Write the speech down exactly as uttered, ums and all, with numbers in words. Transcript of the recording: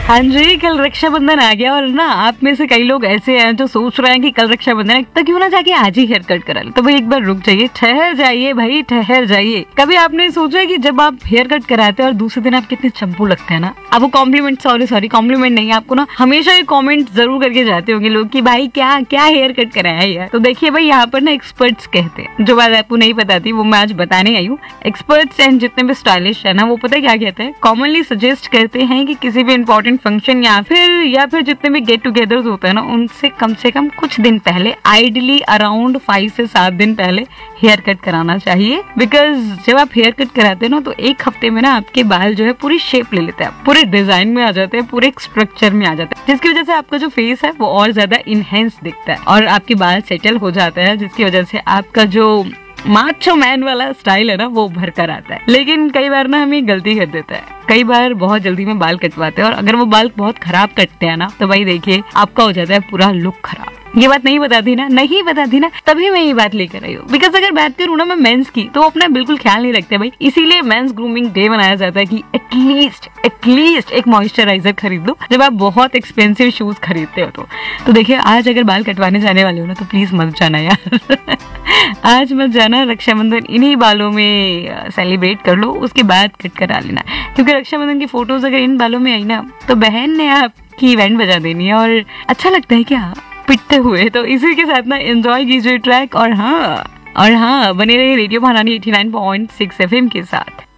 हाँ जी, कल रक्षाबंधन आ गया और ना आप में से कई लोग ऐसे हैं जो सोच रहे हैं कि कल रक्षाबंधन है तो क्यों ना जाके आज ही हेयर कट करा ले। तो भाई एक बार रुक जाइए, ठहर जाइए भाई, ठहर जाइए। कभी आपने सोचा है कि जब आप हेयर कट कराते हैं और दूसरे दिन आप कितने चंपू लगते हैं ना, आपको कॉम्प्लीमेंट सॉरी सॉरी कॉम्प्लीमेंट नहीं, आपको ना हमेशा ये कॉमेंट जरूर करके जाते होंगे लोग कि भाई क्या क्या हेयर कट कराया है यार। तो देखिए भाई यहाँ पर ना एक्सपर्ट्स कहते हैं, जो बात आपको नहीं पता थी वो मैं आज बताने आई हूँ। एक्सपर्ट्स एंड जितने भी स्टाइलिश है ना वो पता है क्या कहते हैं, कॉमनली सजेस्ट करते हैं कि किसी भी इंपॉर्टेंट फंक्शन या फिर या फिर जितने भी गेट टुगेदर्स होते हैं ना उनसे कम से कम कुछ दिन पहले, आइडली अराउंड फाइव से सात दिन पहले हेयर कट कराना चाहिए। बिकॉज जब आप हेयर कट कराते हैं ना तो एक हफ्ते में ना आपके बाल जो है पूरी शेप ले लेते हैं, पूरे डिजाइन में आ जाते हैं, पूरे एक स्ट्रक्चर में आ जाते हैं, जिसकी वजह से आपका जो फेस है वो और ज्यादा इनहेंस दिखता है और आपके बाल सेटल हो जाते हैं, जिसकी वजह से आपका जो माचो मैन वाला स्टाइल है ना वो उभर कर आता है। लेकिन कई बार ना हम ये गलती कर देते हैं, कई बार बहुत जल्दी में बाल कटवाते हैं और अगर वो बाल बहुत खराब कटते हैं ना तो भाई देखिए आपका हो जाता है पूरा लुक खराब। ये बात नहीं बताती ना नहीं बताती ना तभी मैं ये बात लेकर आई हूँ। बिकॉज अगर बात करूँ ना मैं मेंस की तो अपना बिल्कुल ख्याल नहीं रखते भाई, इसीलिए मेंस ग्रूमिंग डे मनाया जाता है कि एटलीस्ट एटलीस्ट एक मॉइस्चराइजर खरीद लो जब आप बहुत एक्सपेंसिव शूज खरीदते हो तो। तो देखिए आज अगर बाल कटवाने जाने वाले हो ना तो प्लीज मत जाना यार आज मत जाना, रक्षाबंधन इन्हीं बालों में सेलिब्रेट कर लो, उसके बाद कट करा लेना। क्योंकि रक्षाबंधन की फोटोज अगर इन बालों में आई ना तो बहन ने आपकी इवेंट बजा देनी है और अच्छा लगता है क्या पिटते हुए। तो इसी के साथ ना एंजॉय कीजिए ट्रैक और हाँ और हाँ बने रहिए रेडियो महारानी eighty nine point six F M के साथ।